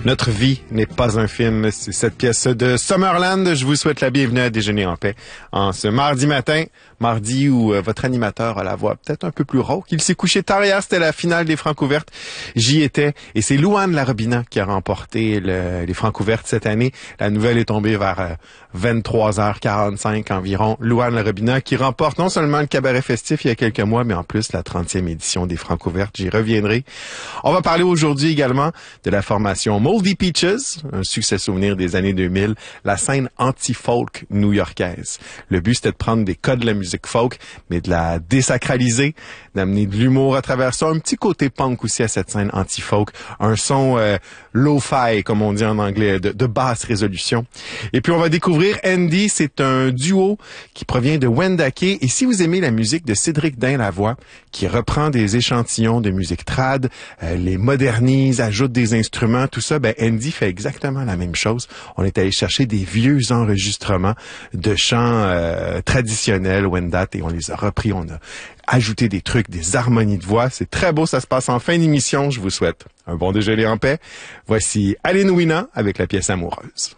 Notre vie n'est pas un film, c'est cette pièce de Summerland. Je vous souhaite la bienvenue à Déjeuner en paix en ce mardi matin, mardi où votre animateur a la voix peut-être un peu plus rauque. Il s'est couché tard hier, c'était la finale des Francouvertes. J'y étais et c'est Louane Larobina qui a remporté les Francouvertes cette année. La nouvelle est tombée vers 23h45 environ. Louane Larobina qui remporte non seulement le cabaret festif il y a quelques mois, mais en plus la 30e édition des Francouvertes. J'y reviendrai. On va parler aujourd'hui également de la formation Moldy Peaches, un succès souvenir des années 2000, la scène anti-folk new-yorkaise. Le but, c'était de prendre des codes de la musique folk, mais de la désacraliser, d'amener de l'humour à travers ça, un petit côté punk aussi à cette scène anti-folk, un son lo-fi, comme on dit en anglais, de basse résolution. Et puis, on va découvrir Andy, c'est un duo qui provient de Wendake, et si vous aimez la musique de Cédric Dain-Lavoie, qui reprend des échantillons de musique trad, les modernise, ajoute des instruments, tout ça, ben Andy fait exactement la même chose. On est allé chercher des vieux enregistrements de chants traditionnels Wendat et on les a repris, on a ajouté des trucs, des harmonies de voix. C'est très beau, ça se passe en fin d'émission. Je vous souhaite un bon déjeuner en paix. Voici Aline Ouina avec la pièce amoureuse.